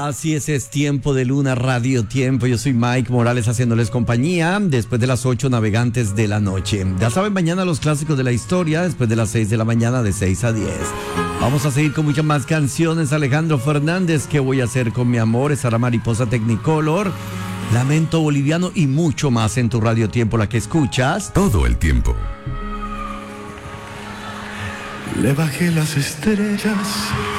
Así es tiempo de Luna Radio Tiempo. Yo soy Mike Morales haciéndoles compañía después de las 8 navegantes de la noche. Ya saben, mañana los clásicos de la historia, después de las 6 de la mañana, de 6 a 10. Vamos a seguir con muchas más canciones. Alejandro Fernández, ¿qué voy a hacer con mi amor? Estará Mariposa Technicolor, Lamento Boliviano y mucho más en tu Radio Tiempo, la que escuchas todo el tiempo. Le bajé las estrellas